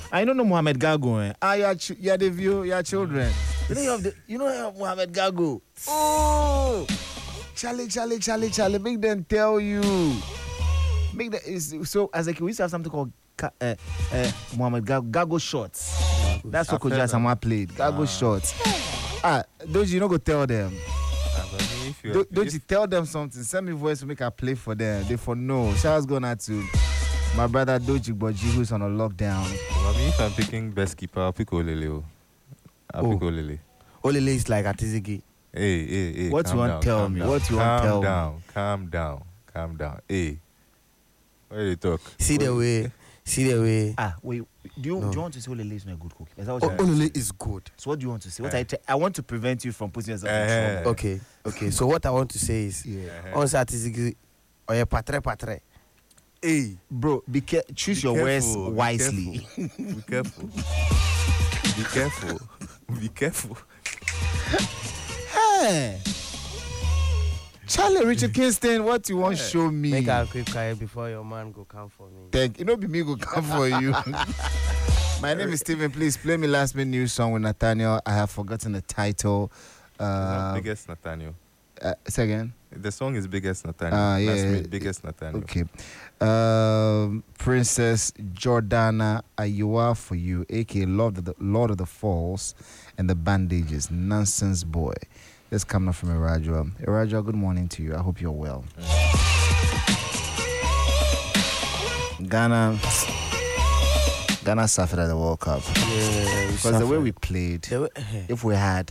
I don't know Mohamed Gago. Yeah, the view, your children. You know you have Mohamed Gago. Oh, Charlie. Make them tell you. Make that so as like we used to have something called Mohamed Gago shots. That's what Koja Sama played. Gago shots. Don't you go tell them? Don't you tell them something? Send me voice to make a play for them. They for no. Shout's going out to my brother Doji Boji who's on a lockdown. Well, if I'm picking best keeper, I'll pick Olele. I'll pick Olele. Olele is like Atizigi. Hey. What you want to tell me? What you want to tell me? Calm down. Hey. Where you talk? See the way. Wait. Do you want to say Olele is not a good cook? Is that what Olele is good. So what do you want to say? I want to prevent you from putting yourself in trouble. Okay. So what I want to say is, on Atizigi, or patre. Hey, bro, choose your words wisely. Be careful. Be careful. Hey, Charlie Richard Kingston, what you want to show me? Make a quick quiet before your man go come for me. Thank you. Be me go come for you. My name is Stephen. Please play me last minute news song with Nathaniel. I have forgotten the title. Biggest Nathaniel. Say again. The song is Biggest Nathaniel. Biggest Nathaniel. Okay. Princess Jordana Ayua for you, aka Lord of the Falls and the Bandages. Nonsense Boy. This coming up from Irajua. Irajua, good morning to you. I hope you're well. Ghana suffered at the World Cup. Yeah, because the way we played, if we had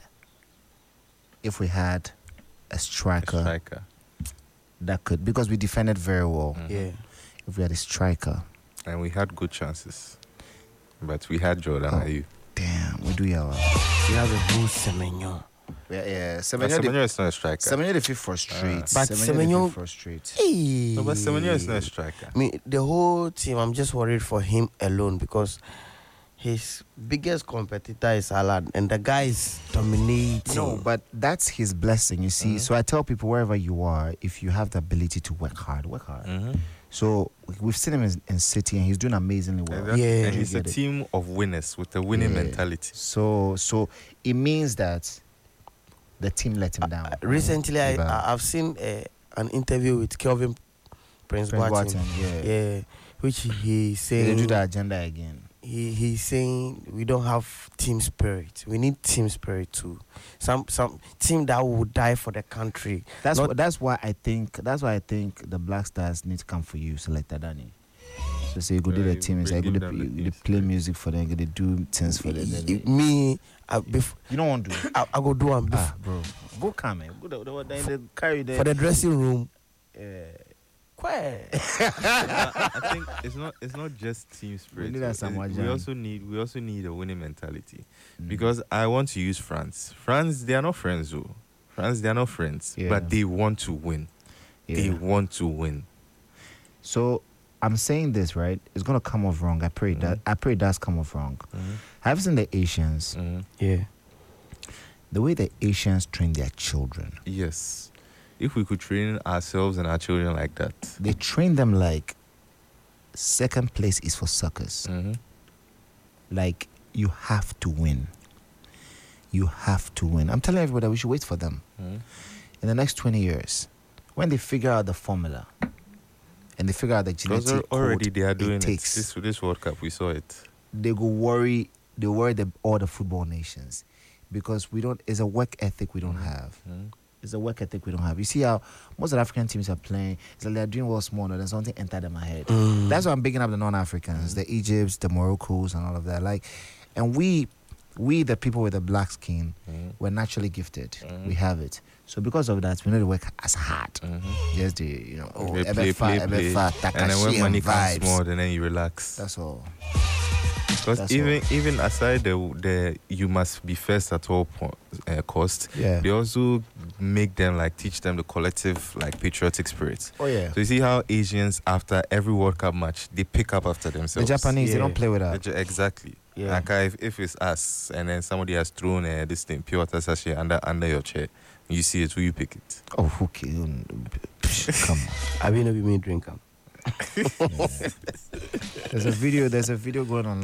a striker that could, because we defended very well. Mm-hmm. Yeah. If we had a striker. And we had good chances. But we had Jordan Ayew. Damn, we do have we have a good Semenyo. Yeah, Semenyo is not a striker. Semenyo the fifth frustrate. But Semenyo frustrate. No, but Semenyo is not a striker. I mean, the whole team, I'm just worried for him alone because his biggest competitor is Salah, and the guy is dominating. No, but that's his blessing, you see. Mm-hmm. So I tell people, wherever you are, if you have the ability to work hard. Mm-hmm. So we've seen him in City, and he's doing amazingly well. Yeah, and he's a team of winners with a winning mentality. So it means that the team let him down. Recently, I've seen an interview with Kelvin Prince Boateng. Yeah, which he's saying they do the agenda again. He's saying we don't have team spirit. We need team spirit too. Some team that will die for the country. That's why I think the Black Stars need to come for you, Selector Danny. So say you go do the team, it's like you play music for them, they do things for them. Me, you don't want to do. I go do them, bro. Go come, man. Go carry the for the dressing room. I think it's not just team spirit. We also need a winning mentality. Because I want to use France. France, they are not friends though. They are not friends. Yeah. But they want to win. Yeah. They want to win. So I'm saying this, right? It's gonna come off wrong. I pray it does come off wrong. Mm-hmm. I've seen the Asians. Mm-hmm. Yeah. The way the Asians train their children. Yes. If we could train ourselves and our children like that. They train them like second place is for suckers. Mm-hmm. Like, you have to win. You have to win. I'm telling everybody that we should wait for them. Mm-hmm. In the next 20 years, when they figure out the formula and they figure out the genetic already code they are doing it. Takes, This World Cup, we saw it. They worry all the football nations because it's a work ethic we don't have. Mm-hmm. It's a work ethic we don't have. You see how most of the African teams are playing. It's like they're doing well small, and then something entered in my head. That's why I'm bigging up the non-Africans, the Egypts, the Moroccos, and all of that. Like, and we the people with the black skin, we're naturally gifted. We have it. So because of that, we need to work as hard. Just the play. And then when money comes more, then you relax. That's all. Because even aside the you must be first at all cost, they also make them teach them the collective patriotic spirit. Oh yeah. So you see how Asians after every World Cup match they pick up after themselves. The Japanese they don't play with that. Exactly. Yeah. Like if it's us and then somebody has thrown this thing pure water sachet under your chair, you see it, will you pick it? Oh, okay. Come on. I will not be me drink them. There's a video going on.